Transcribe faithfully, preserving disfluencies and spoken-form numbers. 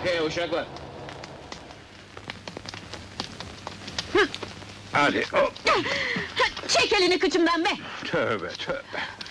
Arkaya uşaklar! Hadi, hop! Çek elini kıçımdan be! Tövbe tövbe!